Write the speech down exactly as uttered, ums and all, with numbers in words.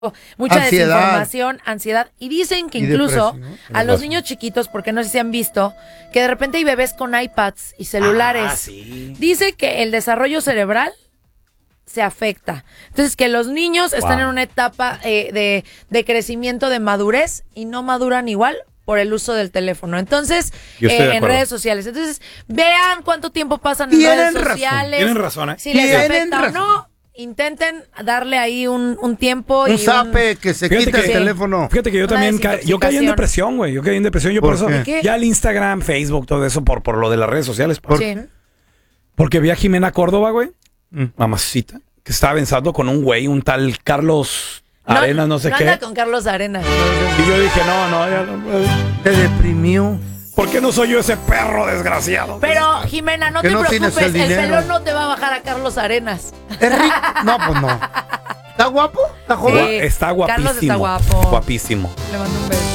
mucha Ansiedad. desinformación, ansiedad. Y dicen que Y incluso depresión. a los niños chiquitos, porque no sé si han visto, que de repente hay bebés con iPads y celulares. Ah, sí. Dice que el desarrollo cerebral se afecta. Entonces, que los niños están Wow. en una etapa eh, de, de crecimiento, de madurez, y no maduran igual por el uso del teléfono. Entonces, Yo estoy de eh, en acuerdo. redes sociales. Entonces, vean cuánto tiempo pasan en Tienen redes razón, sociales. tienen razón, ¿eh? Si les Tienen afecta o razón. no, intenten darle ahí un, un tiempo y Un zape que se Fíjate quita el que- teléfono. Fíjate que yo Una también ca- yo caí en desintoxicación. depresión, güey. Yo caí en depresión. Yo por, ¿Por eso, qué? ya el Instagram, Facebook, todo eso, por, por lo de las redes sociales. ¿Por Sí. qué? Porque vi a Jimena Córdoba, güey, Mm. mamacita, que estaba pensando con un güey, un tal Carlos No, Arenas, no sé no qué. anda con Carlos Arenas. Y yo dije, no, no, ya no. eh, Te deprimió. ¿Por qué no soy yo ese perro desgraciado? Pero, Jimena, no Que te no tienes preocupes, el el, dinero. pelón no te va a bajar a Carlos Arenas. ¿Es rico? No, pues no. ¿Está guapo? ¿Está joven? Sí. Está guapísimo. Carlos está guapo. Guapísimo. Le mando un beso.